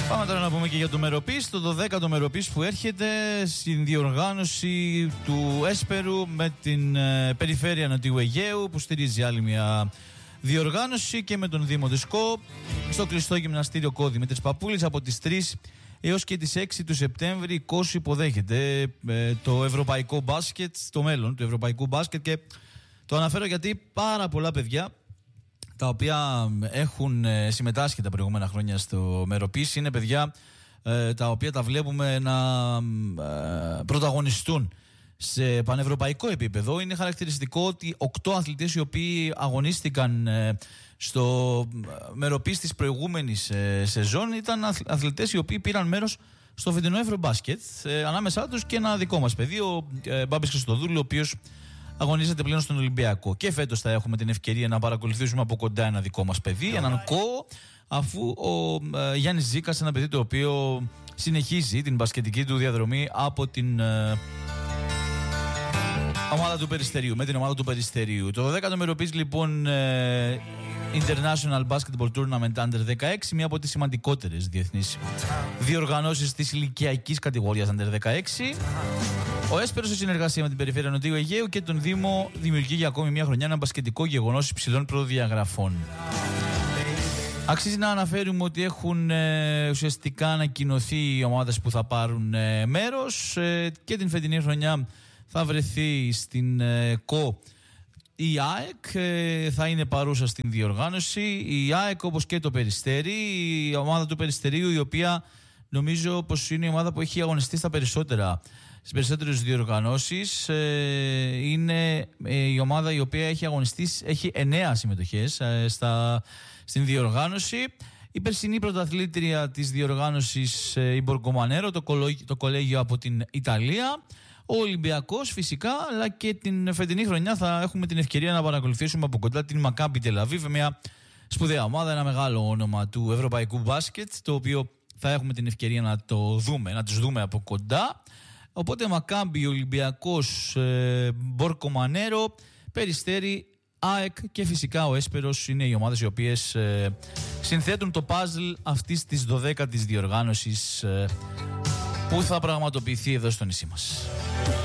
Πάμε τώρα να πούμε και για το Μεροπής, το 12ο Μεροπής που έρχεται στην διοργάνωση του Έσπερου με την περιφέρεια Νοτιού Αιγαίου, που στηρίζει άλλη μια διοργάνωση, και με τον Δήμο Δισκό στο κλειστό γυμναστήριο Κώδη Μήτρης Παπούλης από τις 3 έως και τις 6 του Σεπτέμβρη. Η Κώση υποδέχεται το ευρωπαϊκό μπάσκετ, το μέλλον του ευρωπαϊκού μπάσκετ, και το αναφέρω γιατί πάρα πολλά παιδιά τα οποία έχουν συμμετάσχει τα προηγούμενα χρόνια στο Μεροπής είναι παιδιά τα οποία τα βλέπουμε να πρωταγωνιστούν σε πανευρωπαϊκό επίπεδο. Είναι χαρακτηριστικό ότι 8 αθλητές οι οποίοι αγωνίστηκαν στο Μεροπής της προηγούμενης σεζόν ήταν αθλητές οι οποίοι πήραν μέρος στο φετινό Ευρωμπάσκετ. Ανάμεσά τους και ένα δικό μας παιδί, ο Μπάμπης Χριστοδούλου, ο οποίος αγωνίζεται πλέον στον Ολυμπιακό. Και φέτος θα έχουμε την ευκαιρία να παρακολουθήσουμε από κοντά ένα δικό μας παιδί, έναν κο, αφού ο Γιάννης Ζήκας, ένα παιδί το οποίο συνεχίζει την μπασκετική του διαδρομή από την ομάδα του Περιστερίου, με την ομάδα του Περιστερίου. Το 12ο Μεροπής λοιπόν International Basketball Tournament Under 16, μία από τις σημαντικότερες διεθνείς διοργανώσεις της ηλικιακής κατηγορίας Under 16. Ο Έσπερος, σε συνεργασία με την περιφέρεια Νοτιού Αιγαίου και τον Δήμο, δημιουργεί για ακόμη μια χρονιά ένα μπασκετικό γεγονός υψηλών προδιαγραφών. Αξίζει να αναφέρουμε ότι έχουν ουσιαστικά ανακοινωθεί οι ομάδες που θα πάρουν μέρος, και την φετινή χρονιά θα βρεθεί στην ΚΟ η ΑΕΚ, θα είναι παρούσα στην διοργάνωση. Η ΑΕΚ, όπως και το Περιστέρι, η ομάδα του Περιστερίου, η οποία νομίζω πως είναι η ομάδα που έχει αγωνιστεί στις περισσότερες διοργανώσεις. Είναι η ομάδα η οποία έχει αγωνιστεί, έχει 9 συμμετοχές στην διοργάνωση. Η περσινή πρωταθλήτρια της διοργάνωσης, η Μπορκομανέρο, το κολέγιο από την Ιταλία. Ο Ολυμπιακός φυσικά, αλλά και την φετινή χρονιά θα έχουμε την ευκαιρία να παρακολουθήσουμε από κοντά την Μακάμπι Τελαβίβ, μια σπουδαία ομάδα, ένα μεγάλο όνομα του ευρωπαϊκού μπάσκετ, το οποίο θα έχουμε την ευκαιρία να τους δούμε από κοντά. Οπότε Μακάμπι, Ολυμπιακός, Μπορκομανέρο, Περιστέρι, ΑΕΚ και φυσικά ο Έσπερος είναι οι ομάδες οι οποίες συνθέτουν το παζλ αυτής της 12ης διοργάνωσης που θα πραγματοποιηθεί εδώ στο νησί μας.